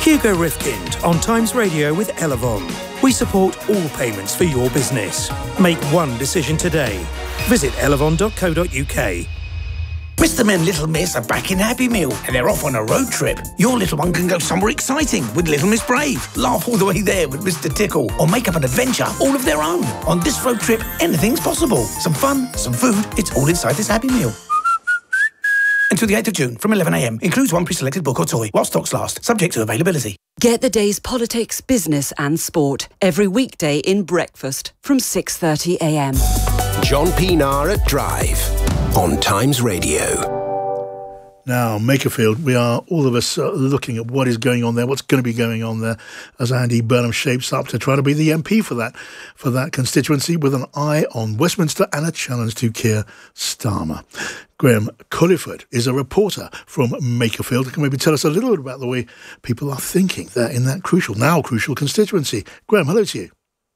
Hugo Rifkind on Times Radio with Elavon. We support all payments for your business. Make one decision today. Visit elavon.co.uk. Mr. Men, Little Miss are back in Happy Meal and they're off on a road trip. Your little one can go somewhere exciting with Little Miss Brave, laugh all the way there with Mr. Tickle, or make up an adventure all of their own. On this road trip, anything's possible. Some fun, some food, it's all inside this Happy Meal. Until the 8th of June from 11am. Includes one pre-selected book or toy while stocks last. Subject to availability. Get the day's politics, business and sport every weekday in breakfast from 6:30am. John Pienaar at Drive on Times Radio. Now, Makerfield, we are all of us looking at what is going on there, what's going to be going on there as Andy Burnham shapes up to try to be the MP for that constituency with an eye on Westminster and a challenge to Keir Starmer. Graham Culliford is a reporter from Makerfield. Can maybe tell us a little bit about the way people are thinking there in that crucial constituency? Graham, hello to you.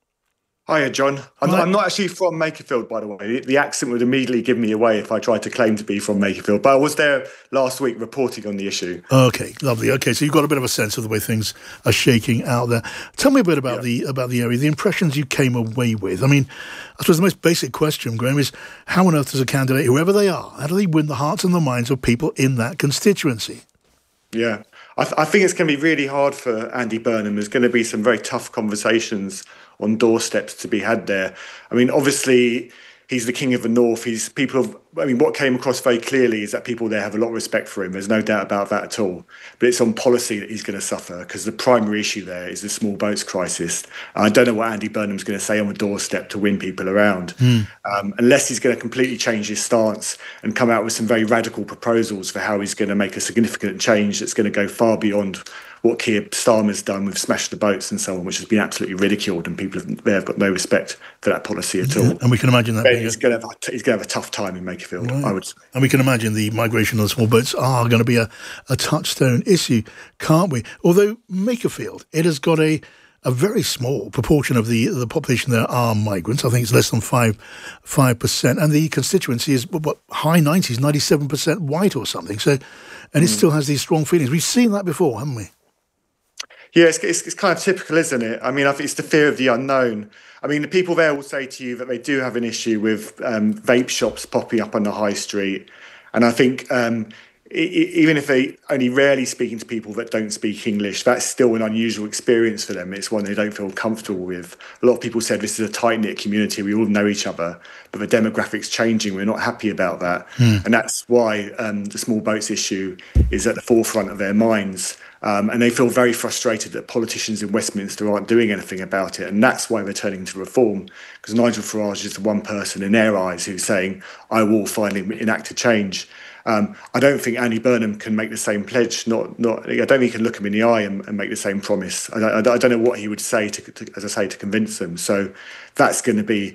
Hiya, John. I'm not actually from Makerfield, by the way. The accent would immediately give me away if I tried to claim to be from Makerfield. But I was there last week reporting on the issue. Okay, lovely. Okay, so you've got a bit of a sense of the way things are shaking out there. Tell me a bit about the area, the impressions you came away with. I mean, I suppose the most basic question, Graham, is how on earth does a candidate, whoever they are, how do they win the hearts and the minds of people in that constituency? Yeah, I think it's going to be really hard for Andy Burnham. There's going to be some very tough conversations on doorsteps to be had there. I mean, obviously, he's the king of the north. What came across very clearly is that people there have a lot of respect for him. There's no doubt about that at all. But it's on policy that he's going to suffer because the primary issue there is the small boats crisis. I don't know what Andy Burnham's going to say on the doorstep to win people around, unless he's going to completely change his stance and come out with some very radical proposals for how he's going to make a significant change that's going to go far beyond what Keir Starmer's done with Smash the Boats and so on, which has been absolutely ridiculed, and people have got no respect for that policy at all. And we can imagine that he's going to have a tough time in Makerfield, right. I would say. And we can imagine the migration of the small boats are going to be a touchstone issue, can't we? Although Makerfield, it has got a very small proportion of the population there are migrants. I think it's less than 5%, and the constituency is high 90s, 97% white or something. So, and it still has these strong feelings. We've seen that before, haven't we? Yeah, it's kind of typical, isn't it? I mean, I think it's the fear of the unknown. I mean, the people there will say to you that they do have an issue with vape shops popping up on the high street. And I think even if they only rarely speaking to people that don't speak English, that's still an unusual experience for them. It's one they don't feel comfortable with. A lot of people said this is a tight-knit community. We all know each other, but the demographic's changing. We're not happy about that. And that's why the small boats issue is at the forefront of their minds. And they feel very frustrated that politicians in Westminster aren't doing anything about it. And that's why they're turning to reform, because Nigel Farage is the one person in their eyes who's saying, I will finally enact a change. I don't think Andy Burnham can make the same pledge. I don't think he can look him in the eye and make the same promise. I don't know what he would say to convince them. So that's going to be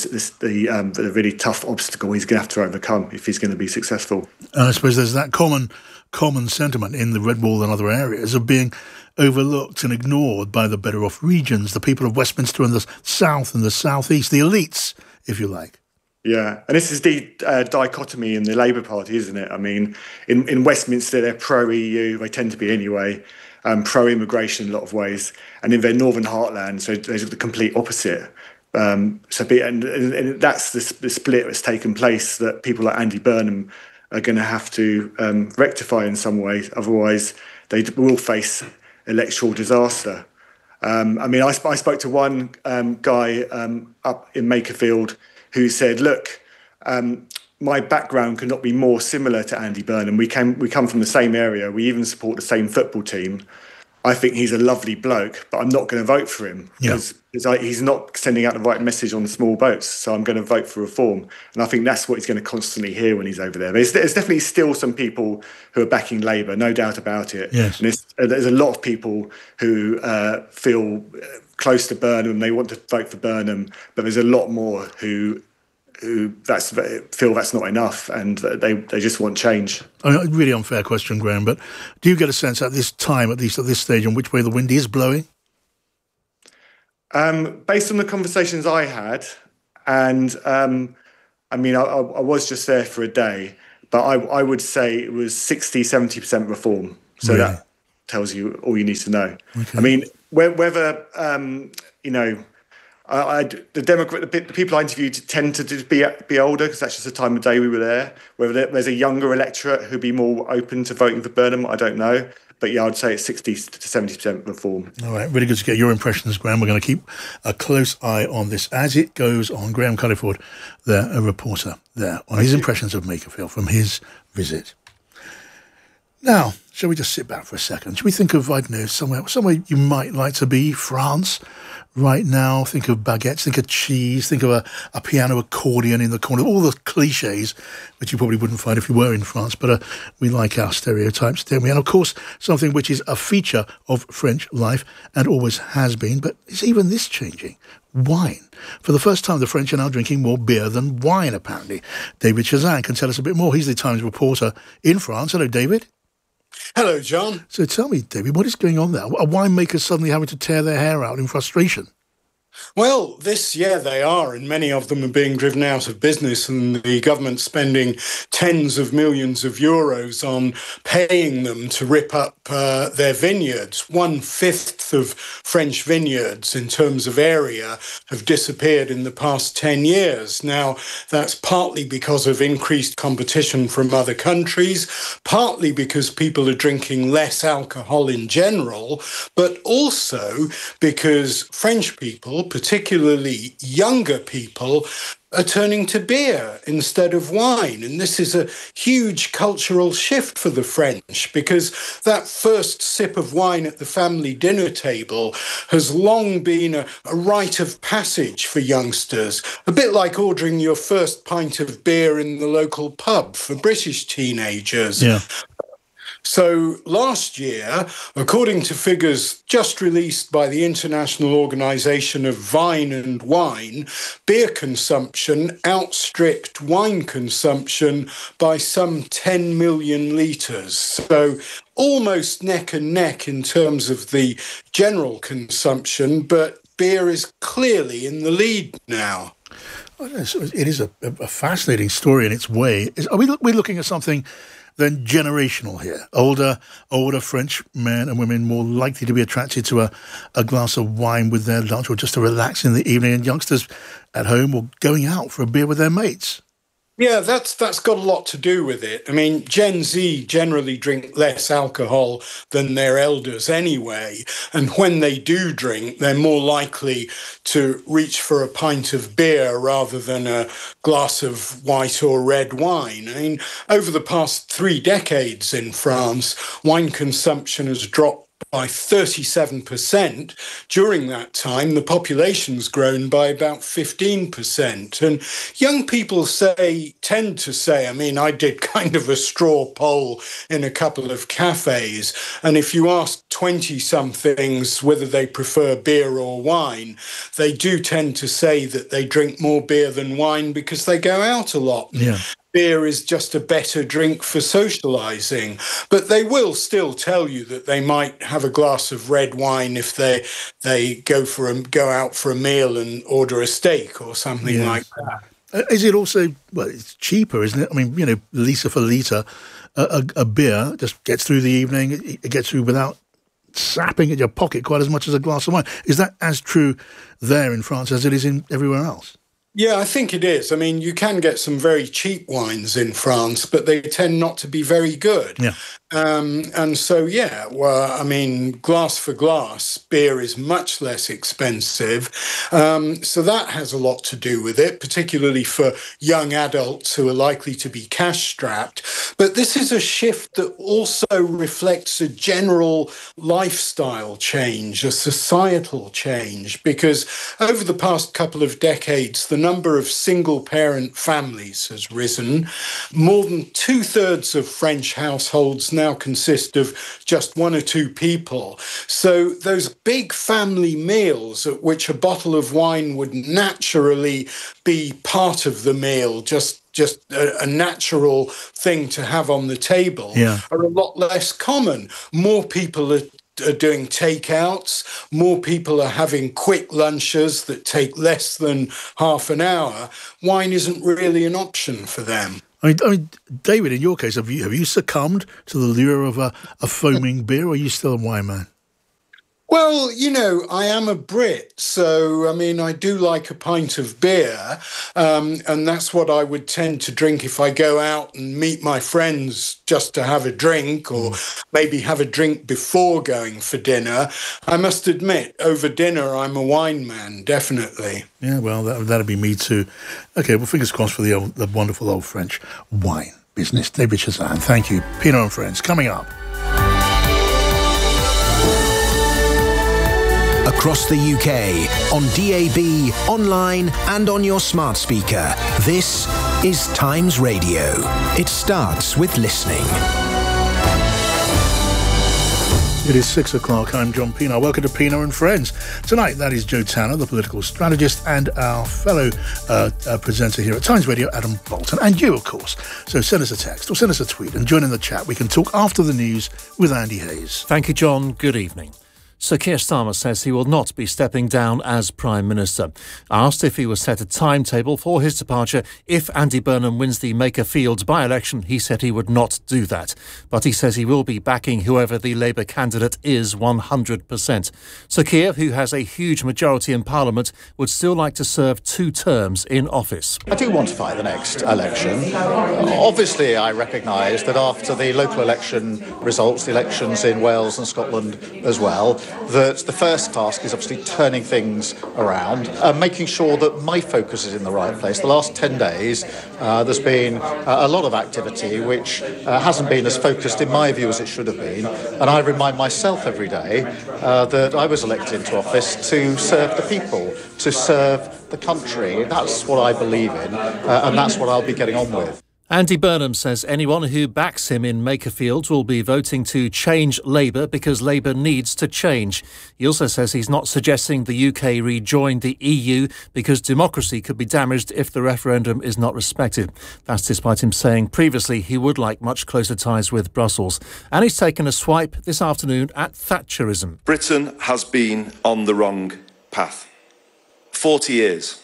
the really tough obstacle he's going to have to overcome if he's going to be successful. And I suppose there's that common sentiment in the Red Wall and other areas of being overlooked and ignored by the better off regions, the people of Westminster and the south and the southeast, the elites, if you like. Yeah, and this is the dichotomy in the Labour Party, isn't it? I mean, in Westminster, they're pro-EU, they tend to be anyway, pro-immigration in a lot of ways, and in their northern heartland, so they're the complete opposite. And that's the split that's taken place that people like Andy Burnham are going to have to rectify in some ways. Otherwise, they will face electoral disaster. I mean, I spoke to one guy up in Makerfield who said, look, my background could not be more similar to Andy Burnham. We come from the same area. We even support the same football team. I think he's a lovely bloke, but I'm not going to vote for him because he's not sending out the right message on the small boats. So I'm going to vote for reform. And I think that's what he's going to constantly hear when he's over there. There's definitely still some people who are backing Labour, no doubt about it. Yes. And there's a lot of people who feel close to Burnham. They want to vote for Burnham, but there's a lot more who feel that's not enough, and they just want change. I mean, a really unfair question, Graham, but do you get a sense at this time, at least at this stage, on which way the wind is blowing? Based on the conversations I had, and I mean, I was just there for a day, but I would say it was 60-70% reform. So really? tells you all you need to know. Okay. I mean, whether the people I interviewed tend to just be older because that's just the time of day we were there. Whether there's a younger electorate who'd be more open to voting for Burnham, I don't know. But yeah, I'd say it's 60 to 70% reform. All right, really good to get your impressions, Graham. We're going to keep a close eye on this as it goes on. Graham Culliford, a reporter there, on his impressions of Makerfield from his visit. Now, shall we just sit back for a second? Shall we think of, I don't know, somewhere you might like to be? France, right now. Think of baguettes, think of cheese, think of a piano accordion in the corner, all the cliches, which you probably wouldn't find if you were in France, but we like our stereotypes, don't we? And of course, something which is a feature of French life and always has been, but is even this changing? Wine. For the first time, the French are now drinking more beer than wine, apparently. David Chazin can tell us a bit more. He's the Times reporter in France. Hello, David. Hello, John. So tell me, David, what is going on there? Are winemakers suddenly having to tear their hair out in frustration? Well, they are, and many of them are being driven out of business, and the government's spending tens of millions of euros on paying them to rip up their vineyards. 1/5 of French vineyards, in terms of area, have disappeared in the past 10 years. Now, that's partly because of increased competition from other countries, partly because people are drinking less alcohol in general, but also because French people, particularly younger people, are turning to beer instead of wine. And this is a huge cultural shift for the French, because that first sip of wine at the family dinner table has long been a rite of passage for youngsters, a bit like ordering your first pint of beer in the local pub for British teenagers. Yeah. So last year, according to figures just released by the International Organization of Vine and Wine, beer consumption outstripped wine consumption by some 10 million litres. So almost neck and neck in terms of the general consumption, but beer is clearly in the lead now. It is a fascinating story in its way. Are we looking at something then generational here? Older French men and women more likely to be attracted to a glass of wine with their lunch or just to relax in the evening, and youngsters at home or going out for a beer with their mates. Yeah, that's got a lot to do with it. I mean, Gen Z generally drink less alcohol than their elders anyway. And when they do drink, they're more likely to reach for a pint of beer rather than a glass of white or red wine. I mean, over the past 3 decades in France, wine consumption has dropped by 37%. During that time, the population's grown by about 15%. And young people tend to say, I mean, I did kind of a straw poll in a couple of cafes, and if you ask 20-somethings whether they prefer beer or wine, they do tend to say that they drink more beer than wine because they go out a lot. Yeah. Beer is just a better drink for socializing, but they will still tell you that they might have a glass of red wine if they go out for a meal and order a steak or something like that. Is it also, it's cheaper, isn't it? I mean, litre for litre, a beer just gets through the evening, it gets through without sapping at your pocket quite as much as a glass of wine. Is that as true there in France as it is in everywhere else? Yeah, I think it is. I mean, you can get some very cheap wines in France, but they tend not to be very good. Yeah. And so, I mean, glass for glass, beer is much less expensive. So that has a lot to do with it, particularly for young adults who are likely to be cash-strapped. But this is a shift that also reflects a general lifestyle change, a societal change, because over the past couple of decades, the number of single-parent families has risen. More than 2/3 of French households now consist of just 1 or 2 people. So those big family meals at which a bottle of wine would naturally be part of the meal, just a natural thing to have on the table, are a lot less common. More people are doing takeouts. More people are having quick lunches that take less than half an hour. Wine isn't really an option for them. I mean, David, in your case, have you succumbed to the lure of a foaming beer, or are you still a wine man? Well, I am a Brit, so, I do like a pint of beer, and that's what I would tend to drink if I go out and meet my friends just to have a drink, or maybe have a drink before going for dinner. I must admit, over dinner, I'm a wine man, definitely. Yeah, well, that'd be me too. Okay, well, fingers crossed for the wonderful old French wine business. David Chazan, thank you. Pinot and Friends, coming up. Across the UK, on DAB, online and on your smart speaker. This is Times Radio. It starts with listening. It is 6 o'clock. I'm John Pienaar. Welcome to Pienaar and Friends. Tonight, that is Joe Tanner, the political strategist, and our fellow presenter here at Times Radio, Adam Bolton, and you, of course. So send us a text or send us a tweet and join in the chat. We can talk after the news with Andy Hayes. Thank you, John. Good evening. Sir Keir Starmer says he will not be stepping down as Prime Minister. Asked if he was set a timetable for his departure if Andy Burnham wins the Makerfield by-election, he said he would not do that. But he says he will be backing whoever the Labour candidate is 100%. Sir Keir, who has a huge majority in Parliament, would still like to serve 2 terms in office. I do want to fight the next election. Obviously, I recognise that after the local election results, the elections in Wales and Scotland as well, that the first task is obviously turning things around, making sure that my focus is in the right place. The last 10 days, there's been a lot of activity which hasn't been as focused, in my view, as it should have been. And I remind myself every day that I was elected into office to serve the people, to serve the country. That's what I believe in, and that's what I'll be getting on with. Andy Burnham says anyone who backs him in Makerfield will be voting to change Labour because Labour needs to change. He also says he's not suggesting the UK rejoin the EU because democracy could be damaged if the referendum is not respected. That's despite him saying previously he would like much closer ties with Brussels. And he's taken a swipe this afternoon at Thatcherism. Britain has been on the wrong path. 40 years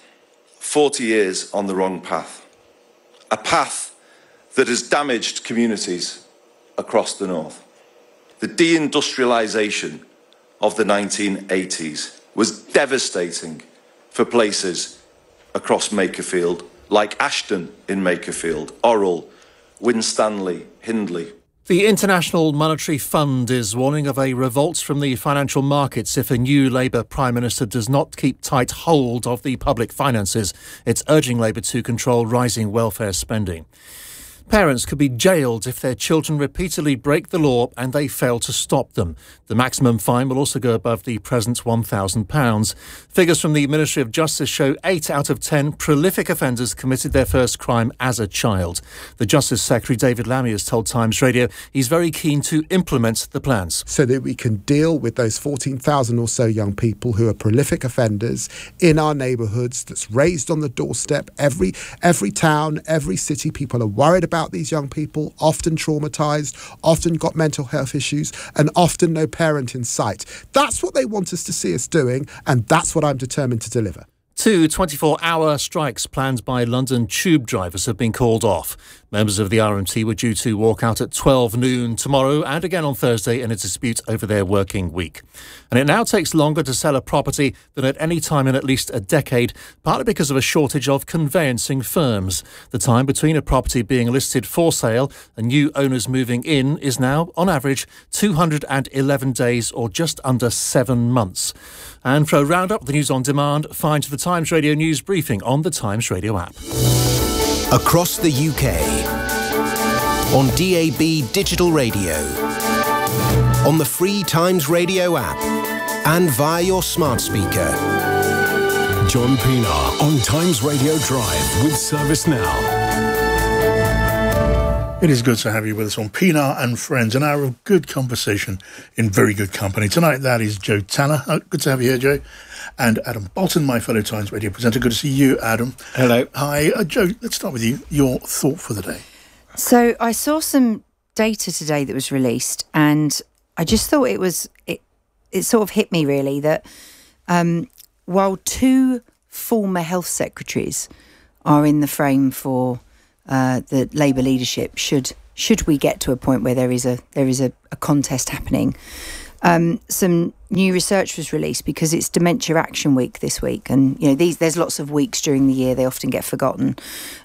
on the wrong path. A path that has damaged communities across the north. The deindustrialisation of the 1980s was devastating for places across Makerfield, like Ashton in Makerfield, Orrell, Winstanley, Hindley. The International Monetary Fund is warning of a revolt from the financial markets if a new Labour Prime Minister does not keep tight hold of the public finances. It's urging Labour to control rising welfare spending. Parents could be jailed if their children repeatedly break the law and they fail to stop them. The maximum fine will also go above the present £1,000. Figures from the Ministry of Justice show 8 out of 10 prolific offenders committed their first crime as a child. The Justice Secretary, David Lammy, has told Times Radio he's very keen to implement the plans. So that we can deal with those 14,000 or so young people who are prolific offenders in our neighbourhoods, that's raised on the doorstep. Every town, every city, people are worried about these young people, often traumatised, often got mental health issues, and often no parent in sight. That's what they want us to see us doing, and that's what I'm determined to deliver. 2 24-hour strikes planned by London tube drivers have been called off. Members of the RMT were due to walk out at 12 noon tomorrow and again on Thursday in a dispute over their working week. And it now takes longer to sell a property than at any time in at least a decade, partly because of a shortage of conveyancing firms. The time between a property being listed for sale and new owners moving in is now, on average, 211 days or just under 7 months. And for a roundup of the news on demand, find the Times Radio News Briefing on the Times Radio app. Across the UK, on DAB Digital Radio, on the free Times Radio app, and via your smart speaker. John Pienaar on Times Radio Drive with Service Now. It is good to have you with us on Pienaar and Friends, an hour of good conversation in very good company. Tonight, that is Joe Tanner. Good to have you here, Joe. And Adam Bolton, my fellow Times Radio presenter. Good to see you, Adam. Hello. Hi. Joe, let's start with you. Your thought for the day. So I saw some data today that was released, and I just thought it sort of hit me, really, that while 2 former health secretaries are in the frame for the Labour leadership should we get to a point where there is a contest happening. Some new research was released because it's Dementia Action Week this week, and there's lots of weeks during the year, they often get forgotten.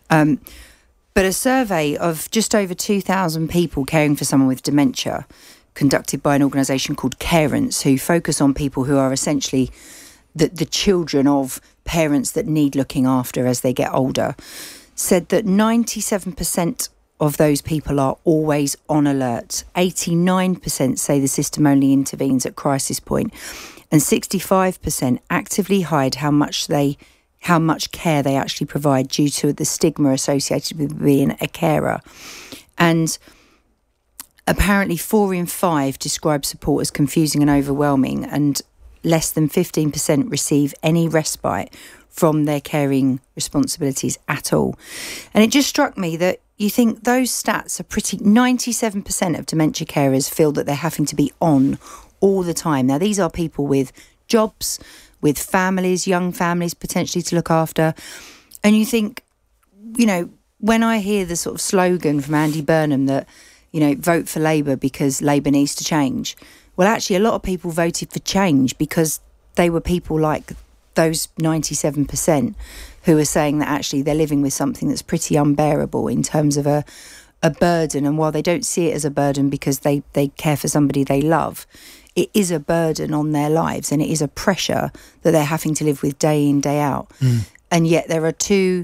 But a survey of just over 2,000 people caring for someone with dementia, conducted by an organisation called Carents, who focus on people who are essentially the children of parents that need looking after as they get older, said that 97% of those people are always on alert. 89% say the system only intervenes at crisis point, and 65% actively hide how much care they actually provide due to the stigma associated with being a carer. And apparently 4 in 5 describe support as confusing and overwhelming, and less than 15% receive any respite from their caring responsibilities at all. And it just struck me that you think those stats are 97% of dementia carers feel that they're having to be on all the time. Now, these are people with jobs, with families, young families potentially to look after. And you think, when I hear the sort of slogan from Andy Burnham that, vote for Labour because Labour needs to change. Well, actually, a lot of people voted for change because they were people like those 97% who are saying that actually they're living with something that's pretty unbearable in terms of a burden. And while they don't see it as a burden because they care for somebody they love, it is a burden on their lives, and it is a pressure that they're having to live with day in, day out. And yet there are two,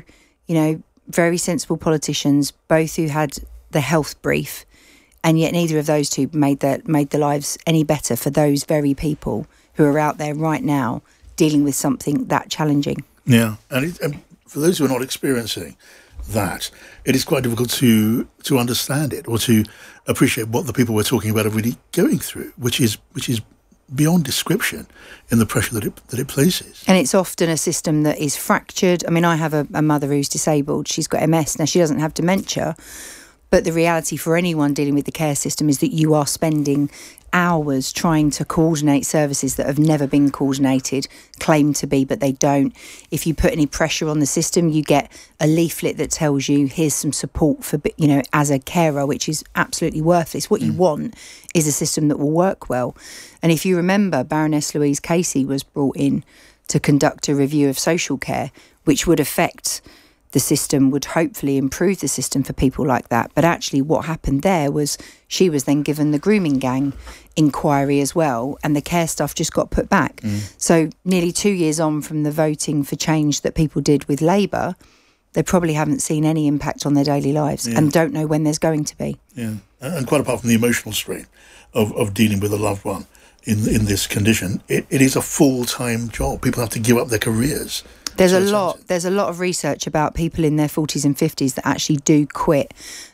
very sensible politicians, both who had the health brief, and yet neither of those two made the lives any better for those very people who are out there right now dealing with something that challenging. Yeah, and for those who are not experiencing that, it is quite difficult to understand it or to appreciate what the people we're talking about are really going through, which is beyond description in the pressure that it places. And it's often a system that is fractured. I mean, I have a mother who's disabled. She's got MS. Now, she doesn't have dementia, but the reality for anyone dealing with the care system is that you are spending hours trying to coordinate services that have never been coordinated, claim to be, but they don't. If you put any pressure on the system, you get a leaflet that tells you, here's some support for, as a carer, which is absolutely worthless. What you want is a system that will work well. And if you remember, Baroness Louise Casey was brought in to conduct a review of social care, which would affect the system, would hopefully improve the system for people like that. But actually what happened there was she was then given the grooming gang inquiry as well, and the care stuff just got put back. So nearly 2 years on from the voting for change that people did with Labour, they probably haven't seen any impact on their daily lives and don't know when there's going to be. Yeah, and quite apart from the emotional strain of dealing with a loved one in this condition, it is a full-time job. People have to give up their careers. There's a lot of research about people in their 40s and 50s that actually do quit.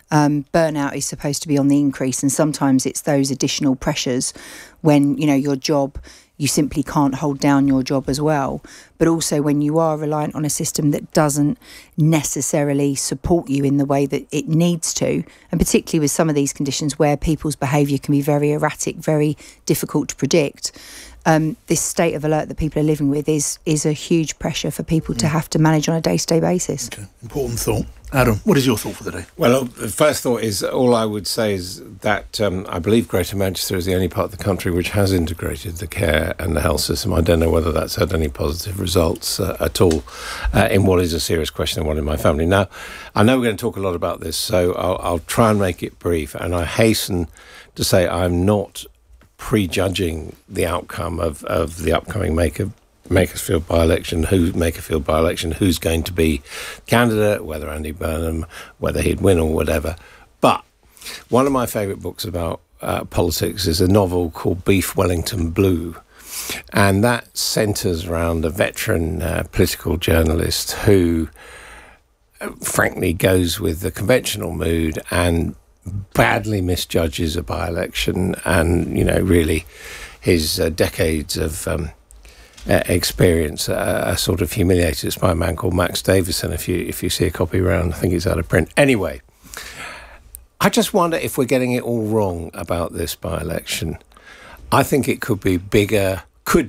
Burnout is supposed to be on the increase, and sometimes it's those additional pressures when, your job, you simply can't hold down your job as well. But also when you are reliant on a system that doesn't necessarily support you in the way that it needs to, and particularly with some of these conditions where people's behaviour can be very erratic, very difficult to predict. This state of alert that people are living with is a huge pressure for people to have to manage on a day-to-day basis. Okay. Important thought. Adam, what is your thought for the day? Well, the first thought is, all I would say is that I believe Greater Manchester is the only part of the country which has integrated the care and the health system. I don't know whether that's had any positive results at all in what is a serious question and one in my family. Now, I know we're going to talk a lot about this, so I'll try and make it brief. And I hasten to say I'm not prejudging the outcome of the upcoming Makersfield by-election, who's going to be candidate, whether Andy Burnham, whether he'd win or whatever. But one of my favourite books about politics is a novel called Beef Wellington Blue, and that centres around a veteran political journalist who frankly goes with the conventional mood and badly misjudges a by-election, and really his decades of experience are sort of humiliated. It's by a man called Max Davison. If you see a copy around, I think it's out of print. Anyway, I just wonder if we're getting it all wrong about this by-election. I think it could be bigger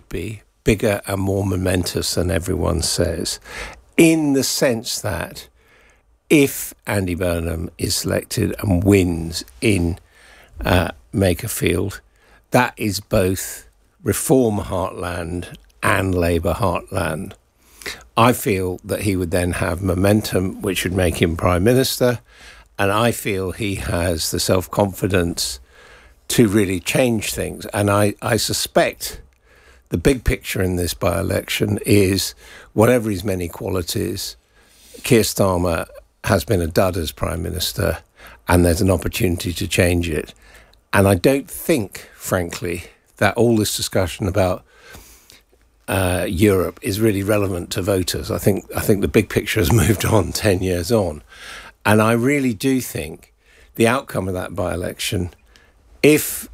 and more momentous than everyone says, in the sense that if Andy Burnham is selected and wins in Makerfield, that is both Reform heartland and Labour heartland. I feel that he would then have momentum which would make him Prime Minister, and I feel he has the self-confidence to really change things. And I suspect the big picture in this by-election is, whatever his many qualities, Keir Starmer has been a dud as Prime Minister, and there's an opportunity to change it. And I don't think, frankly, that all this discussion about Europe is really relevant to voters. I think the big picture has moved on 10 years on. And I really do think the outcome of that by-election, if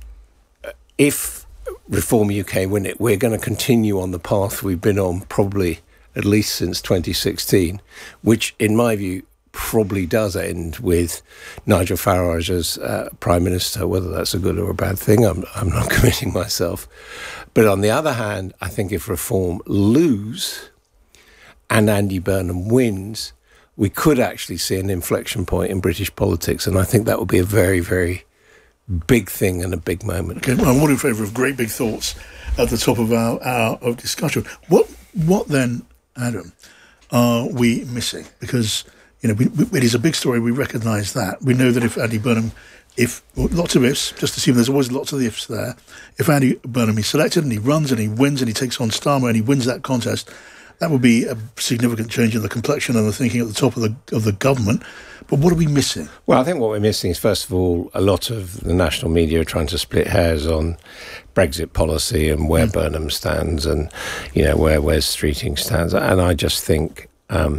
Reform UK win it, we're going to continue on the path we've been on probably at least since 2016, which in my view probably does end with Nigel Farage as Prime Minister. Whether that's a good or a bad thing, I'm not committing myself. But on the other hand, I think if Reform lose and Andy Burnham wins, we could actually see an inflection point in British politics, and I think that would be a very, very big thing and a big moment. Okay, well, I'm all in favour of great big thoughts at the top of our hour of discussion. What then, Adam, are we missing? Because, you know, it is a big story, we recognise that. We know that if Andy Burnham, lots of ifs, just assume there's always lots of ifs there. If Andy Burnham is selected and he runs and he wins and he takes on Starmer and he wins that contest, that would be a significant change in the complexion and the thinking at the top of the government. But what are we missing? Well, I think what we're missing is, first of all, a lot of the national media are trying to split hairs on Brexit policy and where Burnham stands and, you know, where Wes Streeting stands. And I just think,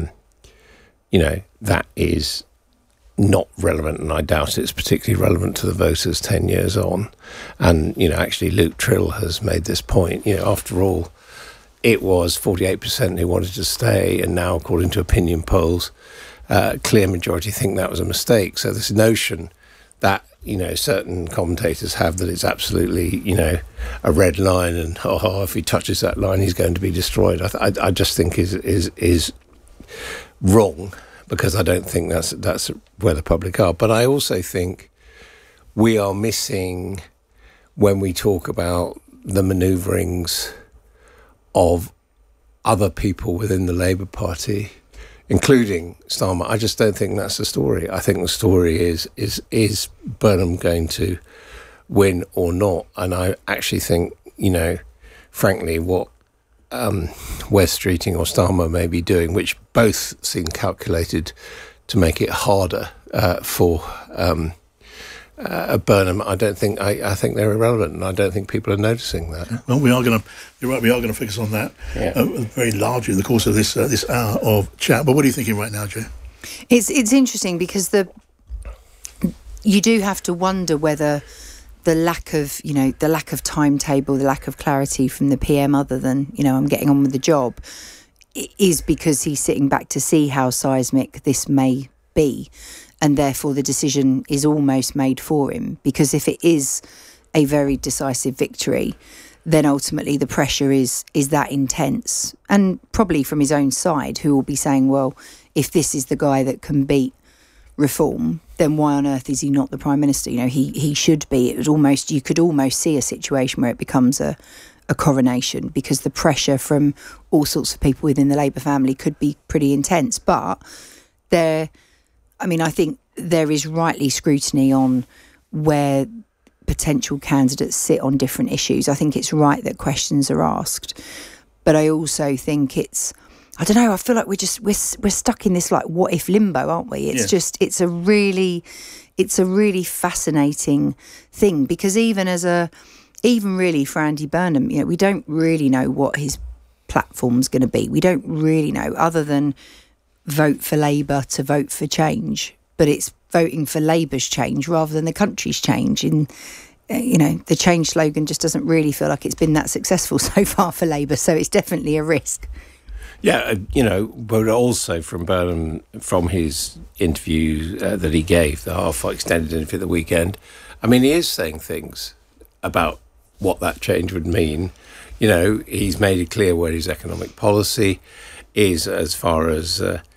you know, that is not relevant, and I doubt it's particularly relevant to the voters 10 years on. And, you know, actually Luke Trill has made this point. You know, after all, it was 48% who wanted to stay, and now, according to opinion polls, clear majority think that was a mistake. So this notion that, you know, certain commentators have that it's absolutely, you know, a red line, and if he touches that line, he's going to be destroyed, I just think is wrong, because I don't think that's where the public are. But I also think we are missing, when we talk about the manoeuvrings of other people within the Labour Party, including Starmer, I just don't think that's the story. I think the story is Burnham going to win or not? And I actually think, you know, frankly, what Wes Streeting or Starmer may be doing, which both seem calculated to make it harder for Burnham, I think they're irrelevant, and I don't think people are noticing that. Well, you're right, we are going to focus on that very largely in the course of this hour of chat. But what are you thinking right now, Jo? It's interesting, because you do have to wonder whether the lack of timetable, the lack of clarity from the PM, other than, you know, I'm getting on with the job, is because he's sitting back to see how seismic this may be. And therefore the decision is almost made for him, because if it is a very decisive victory, then ultimately the pressure is that intense. And probably from his own side, who will be saying, well, if this is the guy that can beat Reform, then why on earth is he not the Prime Minister? You know, he should be. You could almost see a situation where it becomes a coronation, because the pressure from all sorts of people within the Labour family could be pretty intense. But I think there is rightly scrutiny on where potential candidates sit on different issues. I think it's right that questions are asked, but I also think I don't know, I feel like we're stuck in this like what if limbo, aren't we? It's a really fascinating thing, because even really for Andy Burnham, you know, we don't really know what his platform's going to be. We don't really know, other than vote for Labour to vote for change, but it's voting for Labour's change rather than the country's change. You know, the change slogan just doesn't really feel like it's been that successful so far for Labour, so it's definitely a risk. Yeah, you know, but also from Burnham, from his interview that he gave, the half extended interview at the weekend, I mean, he is saying things about what that change would mean. You know, he's made it clear where his economic policy is as far as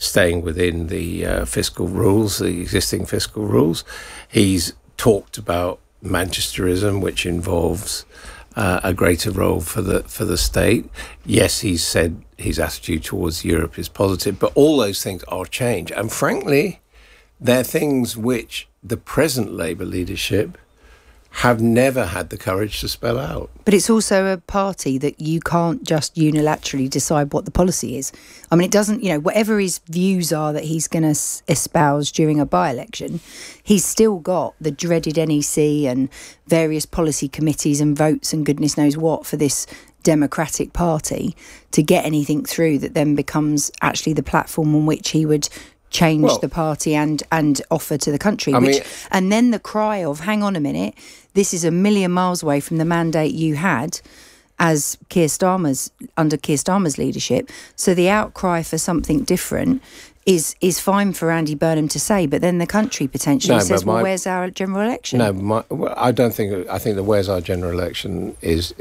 staying within the fiscal rules, the existing fiscal rules. He's talked about Manchesterism, which involves a greater role for the state. Yes, he's said his attitude towards Europe is positive, but all those things are change. And frankly, they're things which the present Labour leadership have never had the courage to spell out. But it's also a party that you can't just unilaterally decide what the policy is. I mean, it doesn't, whatever his views are that he's going to espouse during a by-election, he's still got the dreaded NEC and various policy committees and votes and goodness knows what for this Democratic Party to get anything through that then becomes actually the platform on which he would change the party and offer to the country. And then the cry of, hang on a minute, this is a million miles away from the mandate you had as under Keir Starmer's leadership. So the outcry for something different is fine for Andy Burnham to say, but then the country potentially says, where's our general election? I think the where's our general election is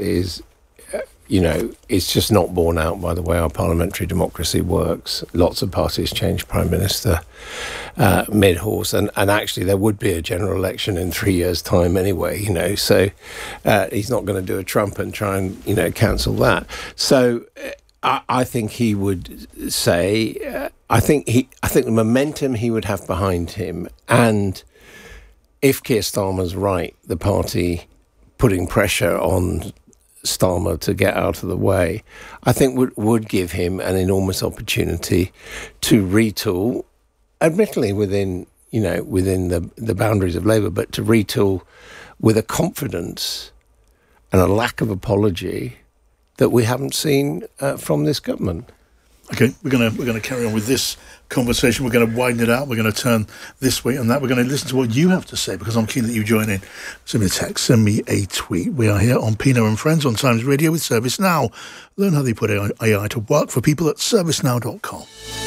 it's just not borne out by the way our parliamentary democracy works. Lots of parties change Prime Minister mid-horse, and actually there would be a general election in 3 years' time anyway, so he's not going to do a Trump and try and, cancel that. So I think he would say, I think the momentum he would have behind him, and if Keir Starmer's right, the party putting pressure on Starmer to get out of the way, I think would give him an enormous opportunity to retool, admittedly within the boundaries of Labour, but to retool with a confidence and a lack of apology that we haven't seen from this government. Okay, we're going to carry on with this conversation. We're going to widen it out. We're going to turn this way and that. We're going to listen to what you have to say, because I'm keen that you join in. Send me a text, send me a tweet. We are here on Pino and Friends on Times Radio with ServiceNow. Learn how they put AI to work for people at servicenow.com.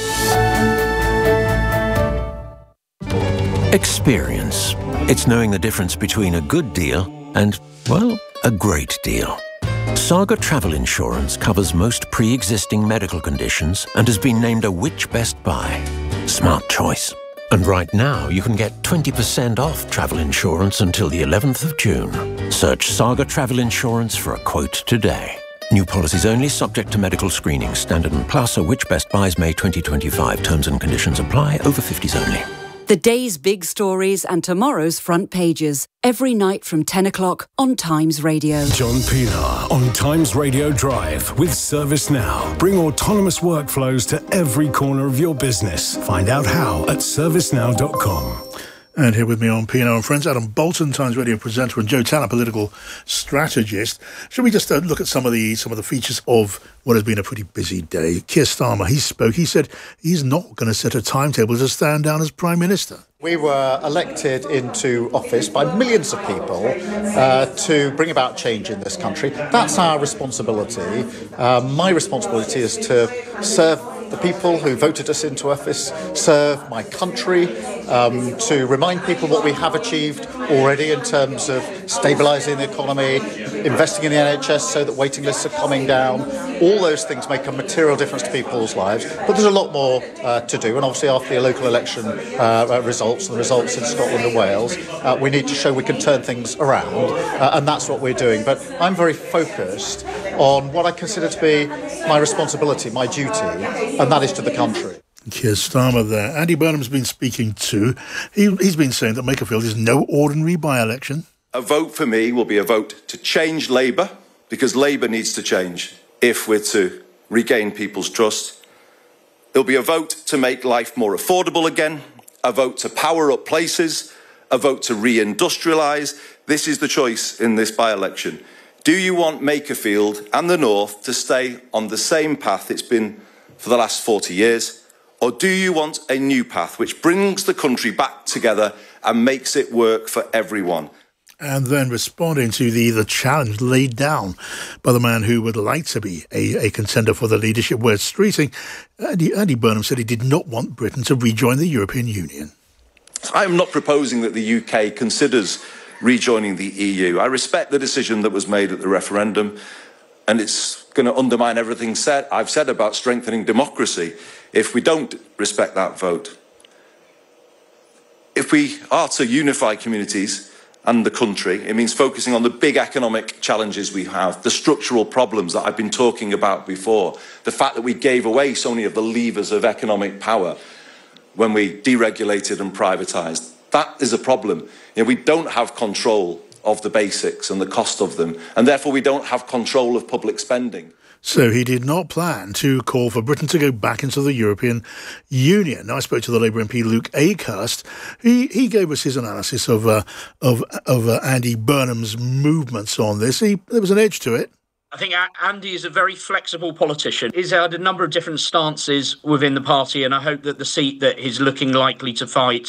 Experience. It's knowing the difference between a good deal and, well, a great deal. Saga Travel Insurance covers most pre-existing medical conditions and has been named a Which Best Buy. Smart choice. And right now, you can get 20% off travel insurance until the 11th of June. Search Saga Travel Insurance for a quote today. New policies only, subject to medical screening. Standard and Plus or Which Best Buys May 2025. Terms and conditions apply. Over 50s only. The day's big stories and tomorrow's front pages. Every night from 10 o'clock on Times Radio. John Pienaar on Times Radio Drive with ServiceNow. Bring autonomous workflows to every corner of your business. Find out how at servicenow.com. And here with me on Pienaar and Friends, Adam Bolton, Times Radio presenter, and Joe Tanner, political strategist. Shall we just look at some of the features of what has been a pretty busy day? Keir Starmer, he spoke. He said he's not going to set a timetable to stand down as Prime Minister. We were elected into office by millions of people to bring about change in this country. That's our responsibility. My responsibility is to serve the people who voted us into office, serve my country, to remind people what we have achieved already in terms of stabilising the economy, investing in the NHS so that waiting lists are coming down. All those things make a material difference to people's lives, but there's a lot more to do. And obviously after the local election results, and the results in Scotland and Wales, we need to show we can turn things around, and that's what we're doing. But I'm very focused on what I consider to be my responsibility, my duty, and that is to the country. Keir Starmer there. Andy Burnham's been speaking too. He's been saying that Makerfield is no ordinary by-election. A vote for me will be a vote to change Labour, because Labour needs to change if we're to regain people's trust. There'll be a vote to make life more affordable again, a vote to power up places, a vote to re-industrialise. This is the choice in this by-election. Do you want Makerfield and the North to stay on the same path it's been for the last 40 years? Or do you want a new path which brings the country back together and makes it work for everyone? And then responding to the challenge laid down by the man who would like to be a contender for the leadership, Wes Streeting, Andy Burnham said he did not want Britain to rejoin the European Union. I am not proposing that the UK considers rejoining the EU. I respect the decision that was made at the referendum. and it's going to undermine everything I've said about strengthening democracy if we don't respect that vote. If we are to unify communities and the country, it means focusing on the big economic challenges we have, the structural problems that I've been talking about before, the fact that we gave away so many of the levers of economic power when we deregulated and privatised. That is a problem. We don't have control of the basics and the cost of them, and therefore we don't have control of public spending. So he did not plan to call for Britain to go back into the European Union. Now, I spoke to the Labour MP Luke Akehurst. He gave us his analysis of Andy Burnham's movements on this. There was an edge to it. I think Andy is a very flexible politician. He's had a number of different stances within the party, and I hope that the seat that he's looking likely to fight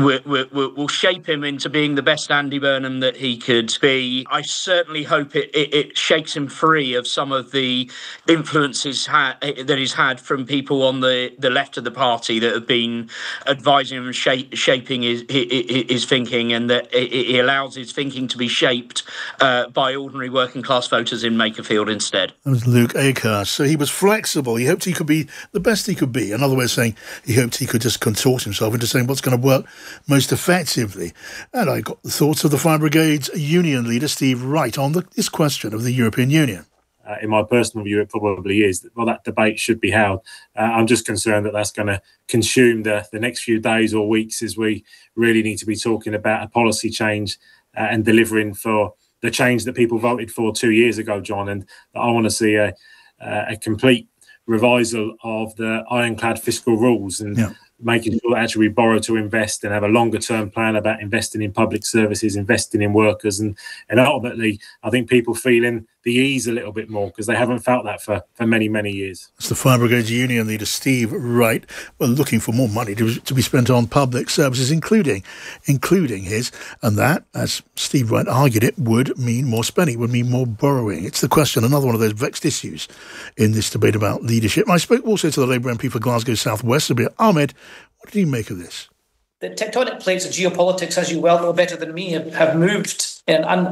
will shape him into being the best Andy Burnham that he could be. I certainly hope it shakes him free of some of the influences that he's had from people on the left of the party that have been advising him and shaping his thinking, and that he allows his thinking to be shaped by ordinary working class voters in Makerfield instead. That was Luke Akehurst. So he was flexible. He hoped he could be the best he could be. Another way of saying he hoped he could just contort himself into saying what's going to work most effectively. And I got the thoughts of the Fire Brigade's union leader, Steve Wright, on this question of the European Union. In my personal view, it probably is. Well, that debate should be held. I'm just concerned that that's going to consume the next few days or weeks, as we really need to be talking about a policy change and delivering for the change that people voted for 2 years ago, John. And I want to see a complete revisal of the ironclad fiscal rules and making sure that actually we borrow to invest and have a longer term plan about investing in public services, investing in workers, and ultimately I think people feeling the ease a little bit more because they haven't felt that for many, many years. It's the Fire Brigade's union leader, Steve Wright, looking for more money to be spent on public services, including his, and that, as Steve Wright argued it, would mean more spending, would mean more borrowing. It's the question, another one of those vexed issues in this debate about leadership. I spoke also to the Labour MP for Glasgow South West, Sabir Ahmed. What did he make of this? The tectonic plates of geopolitics, as you well know better than me, have moved in an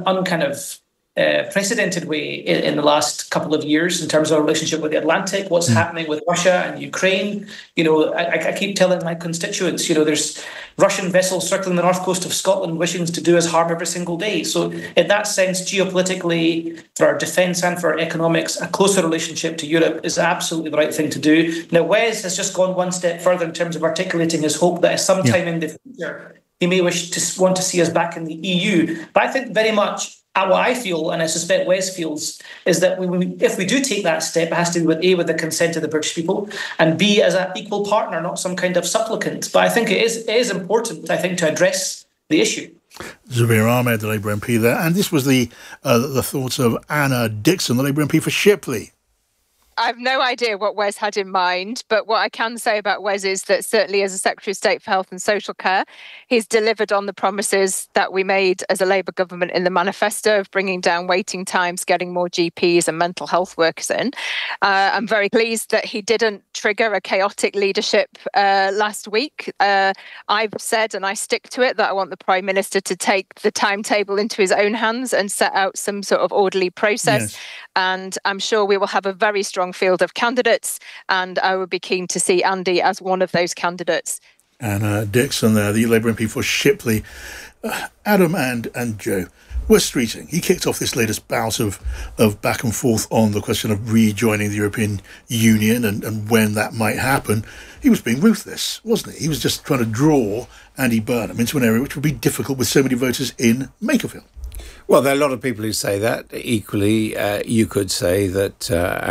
unprecedented way in the last couple of years in terms of our relationship with the Atlantic, what's happening with Russia and Ukraine. I keep telling my constituents, there's Russian vessels circling the north coast of Scotland wishing to do us harm every single day. So in that sense, geopolitically, for our defence and for our economics, a closer relationship to Europe is absolutely the right thing to do. Now, Wes has just gone one step further in terms of articulating his hope that sometime in the future, he may want to see us back in the EU. But I think very much what I feel, and I suspect Wes feels, is that if we do take that step, it has to do with the consent of the British people, and B, as an equal partner, not some kind of supplicant. But I think it is important, to address the issue. Sabir Ahmed, the Labour MP there. And this was the thoughts of Anna Dixon, the Labour MP for Shipley. I've no idea what Wes had in mind, but what I can say about Wes is that certainly as a Secretary of State for Health and Social Care, he's delivered on the promises that we made as a Labour government in the manifesto of bringing down waiting times, getting more GPs and mental health workers in. I'm very pleased that he didn't trigger a chaotic leadership last week. I've said, and I stick to it, that I want the Prime Minister to take the timetable into his own hands and set out some sort of orderly process. Yes. And I'm sure we will have a very strong field of candidates, and I would be keen to see Andy as one of those candidates. Anna Dixon there, the Labour MP for Shipley. Adam and Joe, Wes Streeting, he kicked off this latest bout of back and forth on the question of rejoining the European Union and when that might happen. He was being ruthless, wasn't he? He was just trying to draw Andy Burnham into an area which would be difficult with so many voters in Makerfield. Well, there are a lot of people who say that. Equally, you could say that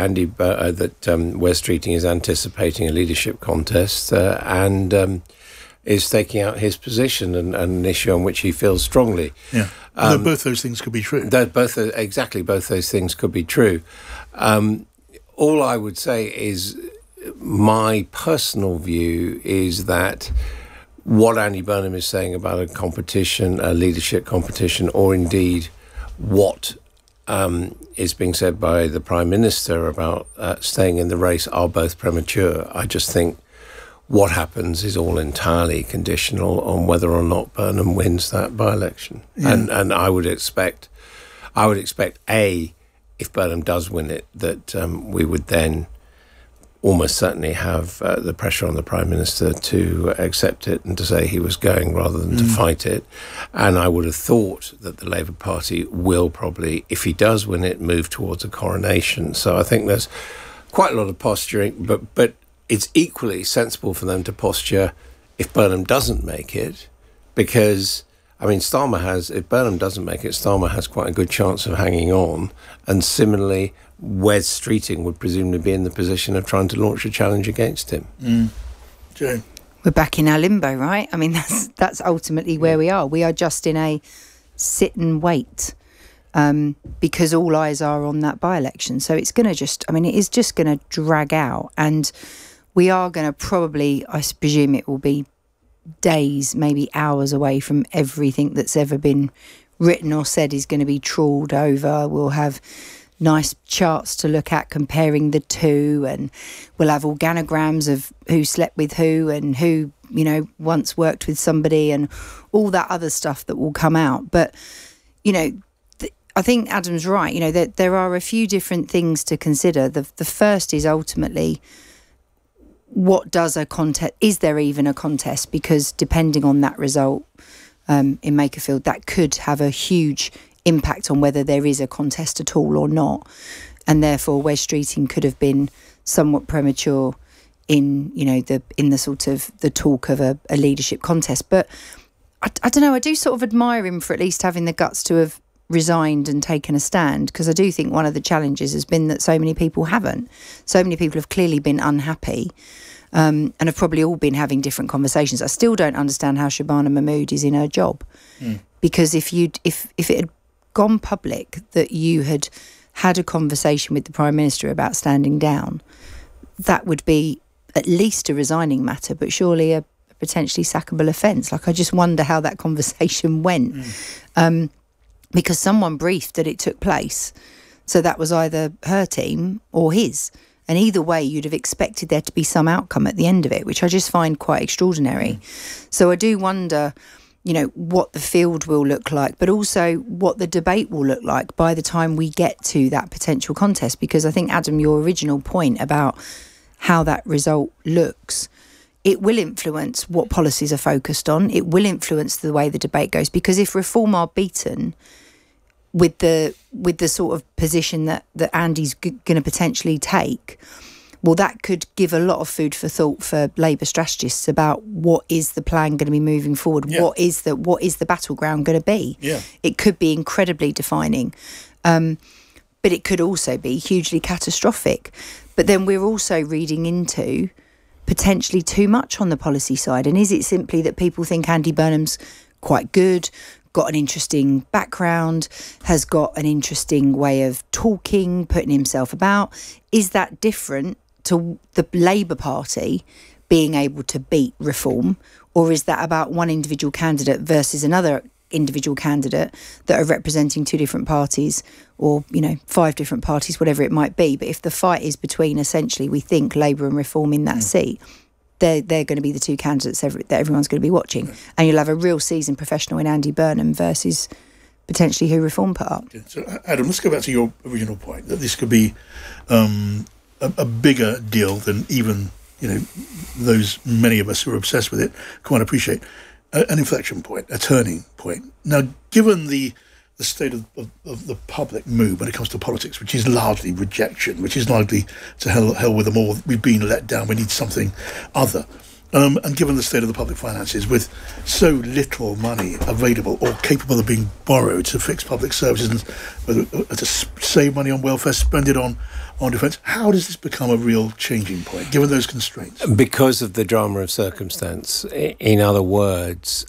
Wes Streeting is anticipating a leadership contest and is staking out his position and an issue on which he feels strongly. Yeah, both those things could be true. Both those things could be true. All I would say is my personal view is that what Andy Burnham is saying about a competition, a leadership competition, or indeed what is being said by the Prime Minister about staying in the race are both premature. I just think what happens is all entirely conditional on whether or not Burnham wins that by-election. Yeah. And I would expect if Burnham does win it, that we would then almost certainly have the pressure on the Prime Minister to accept it and to say he was going rather than to fight it. And I would have thought that the Labour Party will probably, if he does win it, move towards a coronation. So I think there's quite a lot of posturing, but it's equally sensible for them to posture if Burnham doesn't make it, because, I mean, Starmer has, if Burnham doesn't make it, Starmer has quite a good chance of hanging on. And similarly, Wes Streeting would presumably be in the position of trying to launch a challenge against him. Jane? We're back in our limbo, right? I mean, that's ultimately where we are. We are just in a sit and wait, because all eyes are on that by-election. So it's going to just, I mean, it is just going to drag out. And we are going to probably, I presume it will be days, maybe hours away from everything that's ever been written or said is going to be trawled over. We'll have nice charts to look at comparing the two, and we'll have organograms of who slept with who and who, you know, once worked with somebody and all that other stuff that will come out. But, you know, I think Adam's right. You know, there are a few different things to consider. The first is ultimately, what does a contest, is there even a contest? Because depending on that result in Makerfield, that could have a huge impact on whether there is a contest at all or not. And therefore, Wes Streeting could have been somewhat premature in, you know, in the sort of the talk of a leadership contest. But I don't know, I do sort of admire him for at least having the guts to have resigned and taken a stand, because I do think one of the challenges has been that so many people haven't. So many people have clearly been unhappy, and have probably all been having different conversations. I still don't understand how Shabana Mahmood is in her job, because if it had gone public that you had had a conversation with the Prime Minister about standing down, that would be at least a resigning matter, but surely a potentially sackable offence. Like, I just wonder how that conversation went. Because someone briefed that it took place. So that was either her team or his. And either way, you'd have expected there to be some outcome at the end of it, which I just find quite extraordinary. So I do wonder, you know, what the field will look like, but also what the debate will look like by the time we get to that potential contest. Because I think, Adam, your original point about how that result looks, it will influence what policies are focused on. It will influence the way the debate goes. Because if Reform are beaten with the sort of position that Andy's going to potentially take, well, that could give a lot of food for thought for Labour strategists about what is the plan going to be moving forward. Yeah. What is the battleground going to be? Yeah. It could be incredibly defining, but it could also be hugely catastrophic. But then we're also reading into potentially too much on the policy side. And is it simply that people think Andy Burnham's quite good, got an interesting background, has got an interesting way of talking, putting himself about? Is that different to the Labour Party being able to beat Reform? Or is that about one individual candidate versus another individual candidate that are representing two different parties, or, you know, 5 different parties, whatever it might be? But if the fight is between, essentially, we think Labour and Reform in that seat, they're going to be the two candidates that everyone's going to be watching. And you'll have a real seasoned professional in Andy Burnham versus potentially who Reform put up. So, Adam, let's go back to your original point, that this could be a bigger deal than even, you know, those many of us who are obsessed with it quite appreciate. An inflection point, a turning point. Now, given the state of the public mood when it comes to politics, which is largely rejection, which is largely to hell with them all, we've been let down, we need something other. And given the state of the public finances, with so little money available or capable of being borrowed to fix public services and to save money on welfare, spend it on defence, how does this become a real changing point, given those constraints? Because of the drama of circumstance. In other words,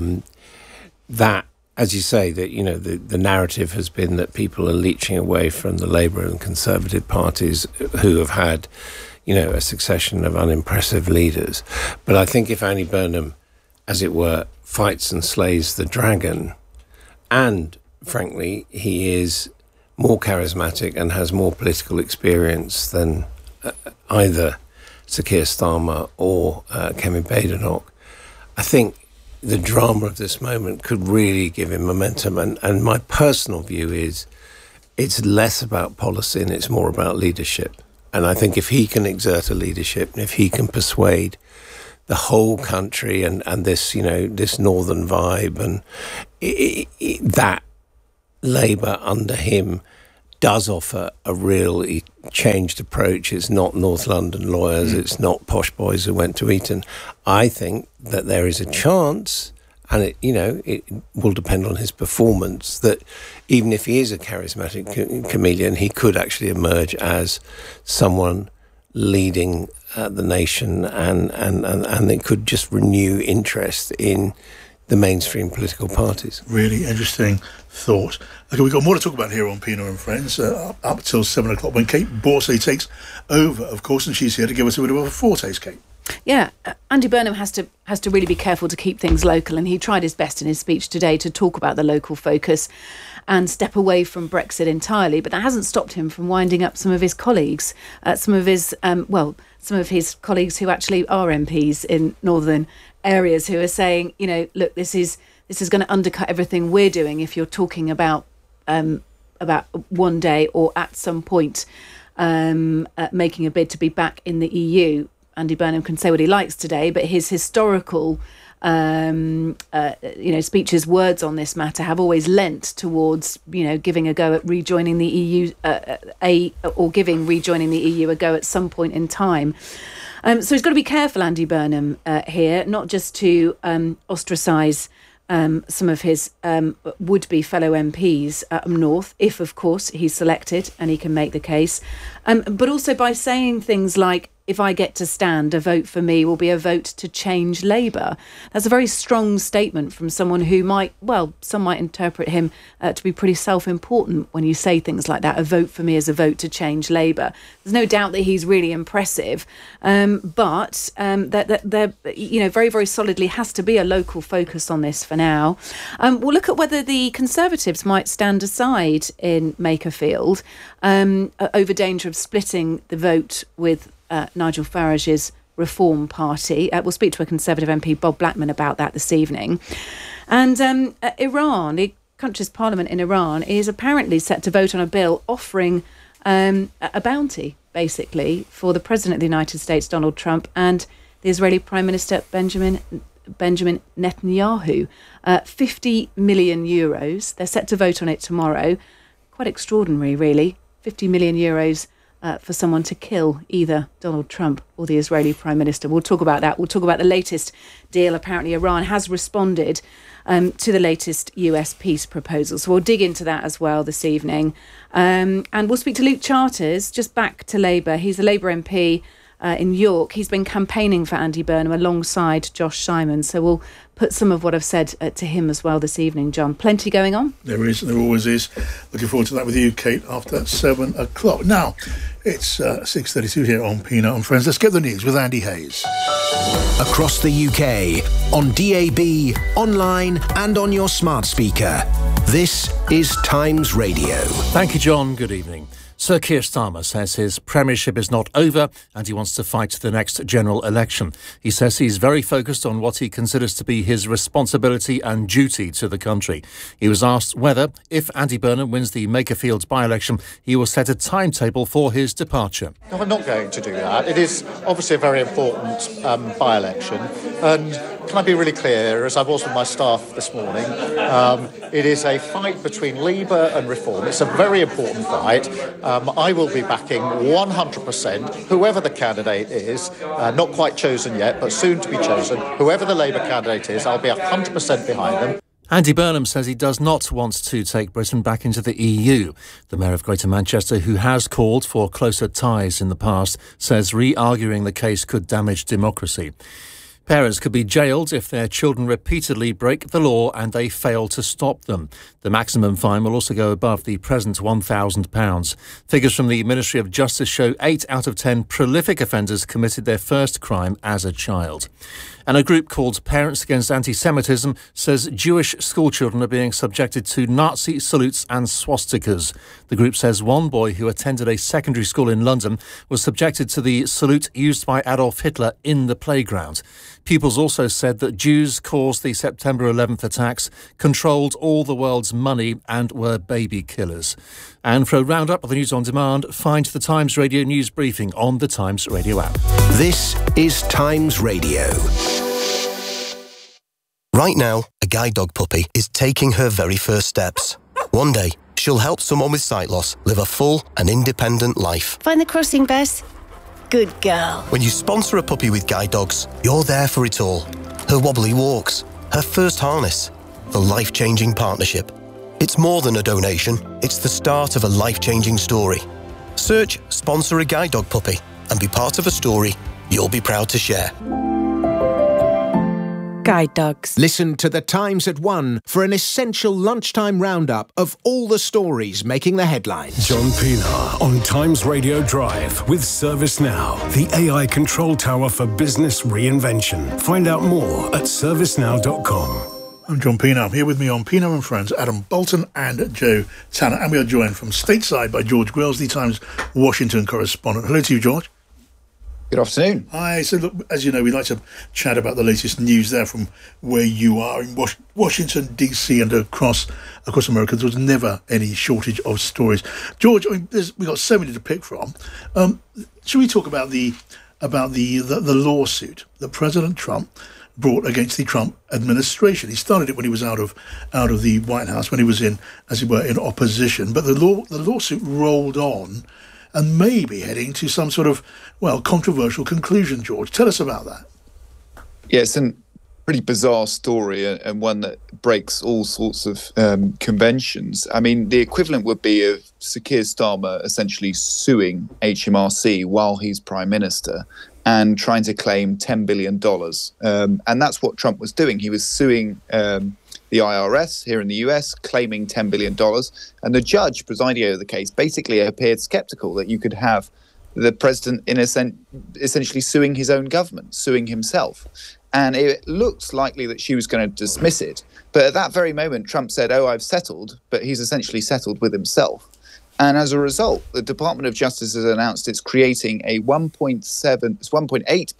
that, as you say, that, you know, the narrative has been that people are leeching away from the Labour and Conservative parties who have had, you know, a succession of unimpressive leaders. But I think if Andy Burnham, as it were, fights and slays the dragon, and frankly, he is more charismatic and has more political experience than either Sir Keir Starmer or Kevin Badenoch, I think the drama of this moment could really give him momentum. And my personal view is it's less about policy and it's more about leadership. And I think if he can exert a leadership, and if he can persuade the whole country and this, this northern vibe, and that Labour under him does offer a real changed approach. It's not North London lawyers, it's not posh boys who went to Eton. I think that there is a chance, and it will depend on his performance, that even if he is a charismatic chameleon, he could actually emerge as someone leading the nation, and it could just renew interest in the mainstream political parties. Really interesting thought. Okay, we've got more to talk about here on Pina and Friends up till 7 o'clock when Kate Borsley takes over, of course, and she's here to give us a bit of a foretaste, Kate. Yeah, Andy Burnham has to really be careful to keep things local, and he tried his best in his speech today to talk about the local focus and step away from Brexit entirely, but that hasn't stopped him from winding up some of his colleagues, some of his colleagues who actually are MPs in northern areas, who are saying, look, this is going to undercut everything we're doing if you're talking about one day or at some point making a bid to be back in the EU. Andy Burnham can say what he likes today, but his historical speeches, words on this matter have always lent towards, giving a go at rejoining the EU, giving rejoining the EU a go at some point in time. So he's got to be careful, Andy Burnham, here, not just to ostracise some of his would-be fellow MPs up north, if, of course, he's selected and he can make the case, but also by saying things like, if I get to stand, a vote for me will be a vote to change Labour. That's a very strong statement from someone who some might interpret him to be pretty self-important when you say things like that. A vote for me is a vote to change Labour. There's no doubt that he's really impressive, but there, very, very solidly has to be a local focus on this for now. We'll look at whether the Conservatives might stand aside in Makerfield over danger of splitting the vote with Nigel Farage's Reform Party. We'll speak to a Conservative MP, Bob Blackman, about that this evening. And Iran, the country's parliament in Iran, is apparently set to vote on a bill offering a bounty, basically, for the President of the United States, Donald Trump, and the Israeli Prime Minister, Benjamin Netanyahu. 50 million euros. They're set to vote on it tomorrow. Quite extraordinary, really. 50 million euros for someone to kill either Donald Trump or the Israeli Prime Minister. We'll talk about that. We'll talk about the latest deal. Apparently, Iran has responded to the latest US peace proposal. So we'll dig into that as well this evening. And we'll speak to Luke Charters, just back to Labour. He's a Labour MP in York. He's been campaigning for Andy Burnham alongside Josh Simon. So we'll put some of what I've said to him as well this evening, John. Plenty going on. There is, there always is. Looking forward to that with you, Kate, after 7 o'clock. Now, it's 6:32 here on Pina and Friends. Let's get the news with Andy Hayes. Across the UK, on DAB, online and on your smart speaker. This is Times Radio. Thank you, John. Good evening. Sir Keir Starmer says his premiership is not over and he wants to fight the next general election. He says he's very focused on what he considers to be his responsibility and duty to the country. He was asked whether, if Andy Burnham wins the Makerfield by-election, he will set a timetable for his departure. No, I'm not going to do that. It is obviously a very important by-election, and can I be really clear, as I was with my staff this morning, it is a fight between Labour and Reform. It's a very important fight. I will be backing 100%, whoever the candidate is, not quite chosen yet, but soon to be chosen. Whoever the Labour candidate is, I'll be 100% behind them. Andy Burnham says he does not want to take Britain back into the EU. The Mayor of Greater Manchester, who has called for closer ties in the past, says re-arguing the case could damage democracy. Parents could be jailed if their children repeatedly break the law and they fail to stop them. The maximum fine will also go above the present £1,000. Figures from the Ministry of Justice show 8 out of 10 prolific offenders committed their first crime as a child. And a group called Parents Against Anti-Semitism says Jewish schoolchildren are being subjected to Nazi salutes and swastikas. The group says one boy who attended a secondary school in London was subjected to the salute used by Adolf Hitler in the playground. Pupils also said that Jews caused the September 11th attacks, controlled all the world's money and were baby killers. And for a roundup of the news on demand, find the Times Radio news briefing on the Times Radio app. This is Times Radio. Right now, a guide dog puppy is taking her very first steps. One day, she'll help someone with sight loss live a full and independent life. Find the crossing, Bess. Good girl. When you sponsor a puppy with guide dogs, you're there for it all. Her wobbly walks, her first harness, the life-changing partnership. It's more than a donation, it's the start of a life-changing story. Search Sponsor a Guide Dog Puppy and be part of a story you'll be proud to share. Guide dogs. Listen to The Times at 1 for an essential lunchtime roundup of all the stories making the headlines. John Pienaar on Times Radio Drive with ServiceNow, the AI control tower for business reinvention. Find out more at servicenow.com. I'm John Pienaar. Here with me on Pienaar and Friends, Adam Bolton and Joe Tanner. And we are joined from stateside by George Grills, the Times Washington correspondent. Hello to you, George. Good afternoon. Hi. So, look, as you know, we like to chat about the latest news there from where you are in Washington, D.C. and across America. There was never any shortage of stories. George, I mean, we've got so many to pick from. Should we talk about the lawsuit that President Trump brought against the Trump administration? He started it when he was out of the White House, when he was in, as it were, in opposition. But the lawsuit rolled on and may be heading to some sort of, controversial conclusion. George, tell us about that. Yeah, it's a pretty bizarre story and one that breaks all sorts of conventions. I mean, the equivalent would be of Sir Keir Starmer essentially suing HMRC while he's Prime Minister and trying to claim $10 billion. And that's what Trump was doing. He was suing the IRS here in the US, claiming $10 billion. And the judge presiding over the case basically appeared skeptical that you could have the president essentially suing his own government, suing himself. And it looked likely that she was going to dismiss it. But at that very moment, Trump said, I've settled, but he's essentially settled with himself. And as a result, the Department of Justice has announced it's creating a $1.8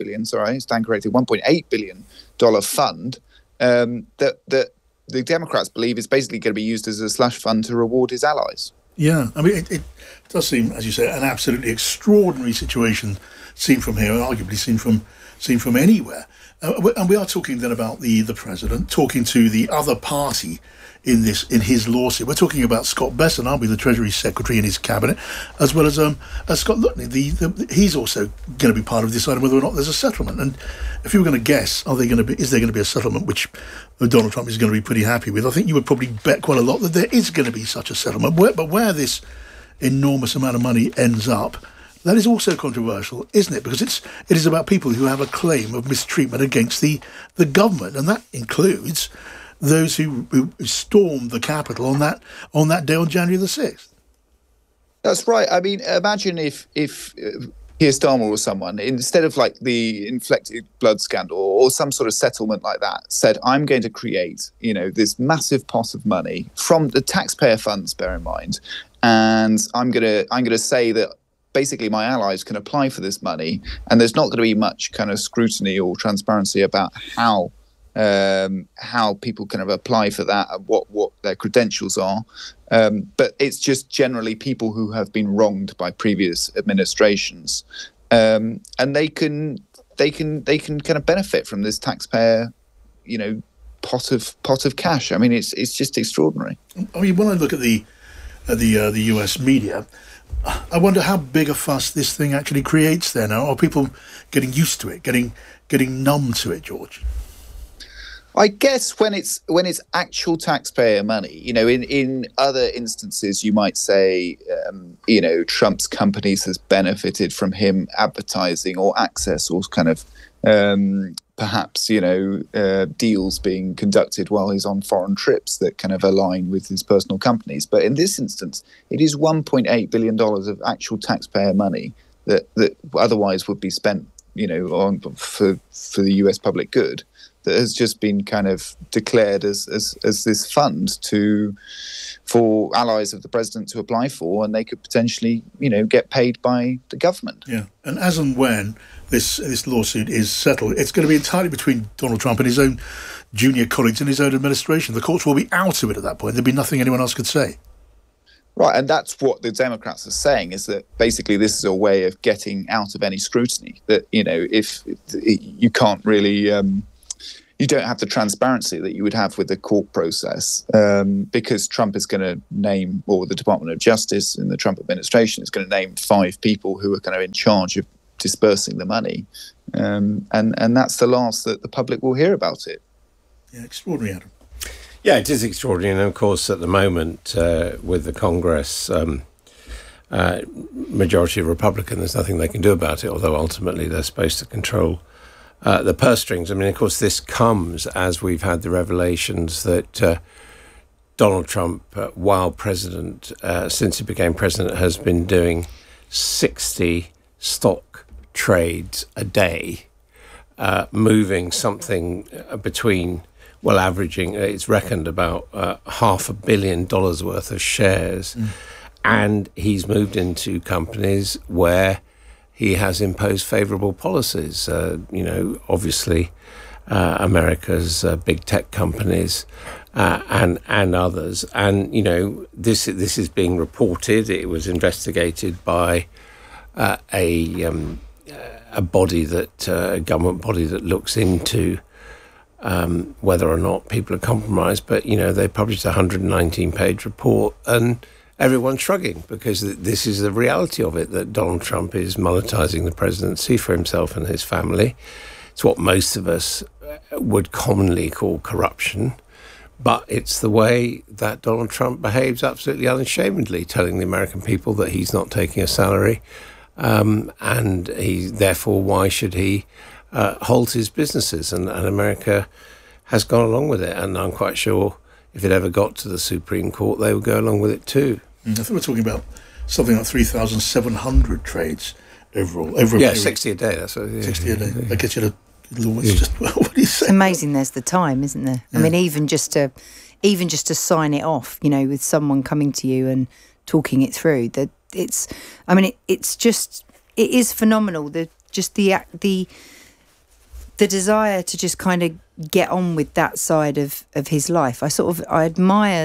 billion fund that the Democrats believe is basically going to be used as a slush fund to reward his allies. Yeah, I mean, it does seem, as you say, an absolutely extraordinary situation seen from here, and arguably seen from anywhere. And we are talking then about the president talking to the other party in his lawsuit. We're talking about Scott Bessent, aren't we, the Treasury Secretary in his cabinet, as well as Scott Lutnick. He's also going to be part of deciding whether or not there's a settlement. And if you were going to guess, is there going to be a settlement which Donald Trump is going to be pretty happy with? I think you would probably bet quite a lot that there is going to be such a settlement. But where this enormous amount of money ends up, that is also controversial, isn't it? Because it is about people who have a claim of mistreatment against the government, and that includes those who stormed the Capitol on that day on January the 6th. That's right. I mean, imagine if Keir Starmer or someone, instead of like the inflected blood scandal or some sort of settlement like that, said, I'm going to create, this massive pot of money from the taxpayer funds, bear in mind, and I'm going to say that basically my allies can apply for this money, and there's not going to be much kind of scrutiny or transparency about how people kind of apply for that and what their credentials are. But it's just generally people who have been wronged by previous administrations, and they can kind of benefit from this taxpayer, pot of cash. I mean, it's just extraordinary. I mean, when I look at the US media, I wonder how big a fuss this thing actually creates there now. Are people getting used to it, getting numb to it, George? I guess when it's actual taxpayer money, in other instances, you might say, Trump's companies has benefited from him advertising or access or kind of perhaps, deals being conducted while he's on foreign trips that kind of align with his personal companies. But in this instance, it is $1.8 billion of actual taxpayer money that otherwise would be spent, on for the US public good, that has just been kind of declared as this fund for allies of the president to apply for, and they could potentially, get paid by the government. Yeah, and as and when this lawsuit is settled, it's going to be entirely between Donald Trump and his own junior colleagues in his own administration. The courts will be out of it at that point. There'll be nothing anyone else could say. Right, and that's what the Democrats are saying, is that basically this is a way of getting out of any scrutiny. That, if you can't really, you don't have the transparency that you would have with the court process, because Trump is going to name, or the Department of Justice in the Trump administration is going to name 5 people who are kind of in charge of dispersing the money, and that's the last that the public will hear about it. Yeah, extraordinary, Adam. Yeah, it is extraordinary. And of course, at the moment, with the Congress majority Republican, there's nothing they can do about it, although ultimately they're supposed to control the purse strings. I mean, of course, this comes as we've had the revelations that Donald Trump, while president, since he became president, has been doing 60 stock trades a day, moving something between... Well, averaging, it's reckoned about $500 million worth of shares. And he's moved into companies where he has imposed favourable policies. Obviously, America's big tech companies and others. And, this is being reported. It was investigated by a body a government body that looks into whether or not people are compromised. But, they published a 119-page report and everyone's shrugging because this is the reality of it, that Donald Trump is monetizing the presidency for himself and his family. It's what most of us would commonly call corruption. But it's the way that Donald Trump behaves absolutely unashamedly, telling the American people that he's not taking a salary. And therefore, why should he halt his businesses? And America has gone along with it. And I'm quite sure if it ever got to the Supreme Court, they would go along with it too. I think we're talking about something like 3,700 trades overall. 60 a day. That's what, 60 a day. That gets you to... What do you say? It's amazing there's the time, isn't there? Yeah. I mean, even just to sign it off, with someone coming to you and talking it through, that it is phenomenal. The desire to just kind of get on with that side of his life. I admire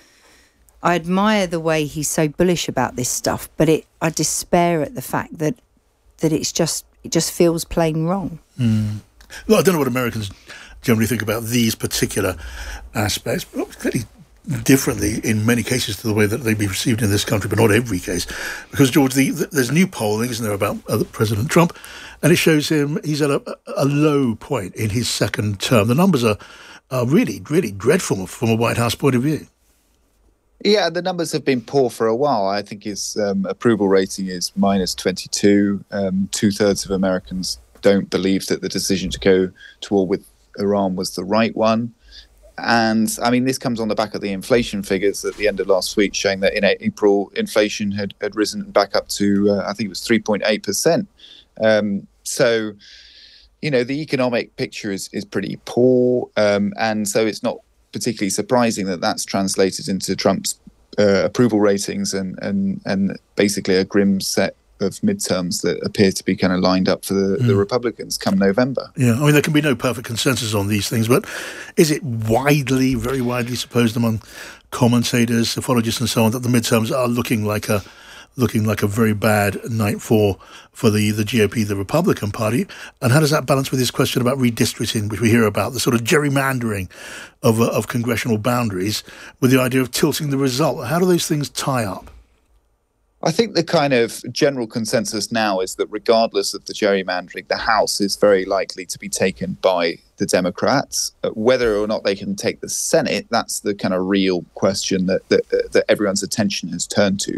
the way he's so bullish about this stuff, but I despair at the fact that it just feels plain wrong. Well, I don't know what Americans generally think about these particular aspects, but clearly differently in many cases to the way that they'd be received in this country, but not every case. Because, George, there's new polling, isn't there, about President Trump, and it shows he's at a low point in his second term. The numbers are really, really dreadful from a White House point of view. Yeah, the numbers have been poor for a while. I think his approval rating is -22. 2/3 of Americans don't believe that the decision to go to war with Iran was the right one. And, I mean, this comes on the back of the inflation figures at the end of last week, showing that in April, inflation had risen back up to, I think it was 3.8%. So, the economic picture is pretty poor. And so it's not particularly surprising that that's translated into Trump's approval ratings and basically a grim set of midterms that appear to be kind of lined up for the Republicans come November. Yeah, I mean, there can be no perfect consensus on these things, but is it very widely supposed among commentators, psephologists and so on, that the midterms are looking like a very bad night for the GOP, the Republican Party? And how does that balance with this question about redistricting, which we hear about, the sort of gerrymandering of congressional boundaries, with the idea of tilting the result? How do those things tie up? I think the kind of general consensus now is that regardless of the gerrymandering, the House is very likely to be taken by the Democrats. Whether or not they can take the Senate, that's the kind of real question that everyone's attention has turned to.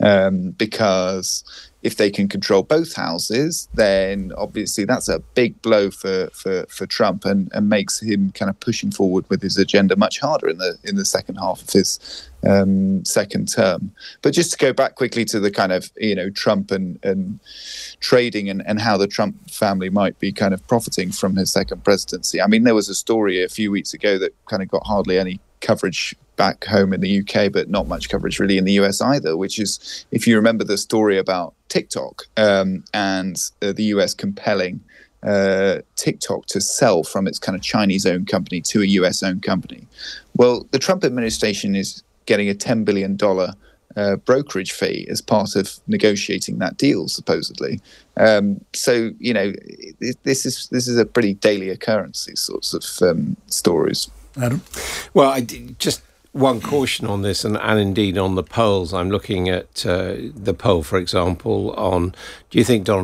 Because if they can control both houses, then obviously that's a big blow for Trump and makes him kind of pushing forward with his agenda much harder in the second half of his second term. But just to go back quickly to the kind of, Trump and trading and how the Trump family might be kind of profiting from his second presidency. I mean, there was a story a few weeks ago that kind of got hardly any coverage back home in the UK, but not much coverage really in the US either, which is, if you remember the story about TikTok and the US compelling TikTok to sell from its kind of Chinese-owned company to a US-owned company. Well, the Trump administration is getting a $10 billion brokerage fee as part of negotiating that deal, supposedly. So, this is a pretty daily occurrence, these sorts of stories. Adam? Well, just one caution on this, and indeed on the polls. I'm looking at the poll, for example, on do you think Donald